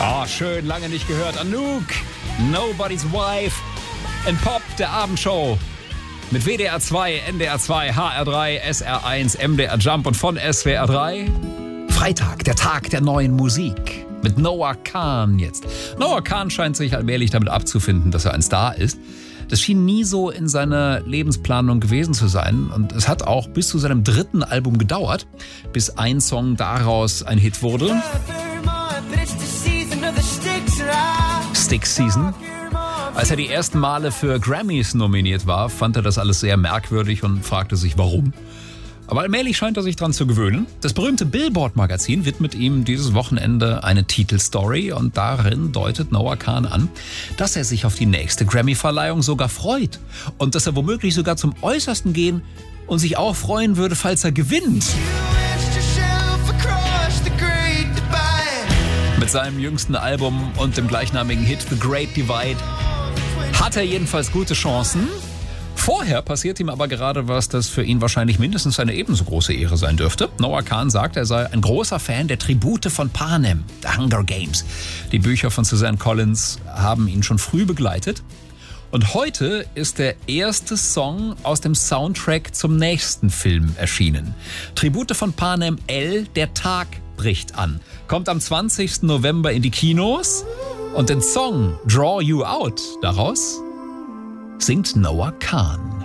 Oh, schön, lange nicht gehört. Anouk, Nobody's Wife in Pop, der Abendshow. Mit WDR 2, NDR 2, HR3, SR1, MDR Jump und von SWR 3. Freitag, der Tag der neuen Musik. Mit Noah Kahan jetzt. Noah Kahan scheint sich allmählich damit abzufinden, dass er ein Star ist. Das schien nie so in seiner Lebensplanung gewesen zu sein. Und es hat auch bis zu seinem 3. Album gedauert, bis ein Song daraus ein Hit wurde. Stick Season. Als er die ersten Male für Grammys nominiert war, fand er das alles sehr merkwürdig und fragte sich, warum. Aber allmählich scheint er sich dran zu gewöhnen. Das berühmte Billboard-Magazin widmet ihm dieses Wochenende eine Titelstory und darin deutet Noah Kahan an, dass er sich auf die nächste Grammy-Verleihung sogar freut und dass er womöglich sogar zum Äußersten gehen und sich auch freuen würde, falls er gewinnt. Mit seinem jüngsten Album und dem gleichnamigen Hit The Great Divide hat er jedenfalls gute Chancen. Vorher passiert ihm aber gerade was, das für ihn wahrscheinlich mindestens eine ebenso große Ehre sein dürfte. Noah Kahan sagt, er sei ein großer Fan der Tribute von Panem, The Hunger Games. Die Bücher von Suzanne Collins haben ihn schon früh begleitet. Und heute ist der erste Song aus dem Soundtrack zum nächsten Film erschienen. Tribute von Panem L, der Tag bricht an. Kommt am 20. November in die Kinos. Und den Song Draw You Out daraus singt Noah Kahan.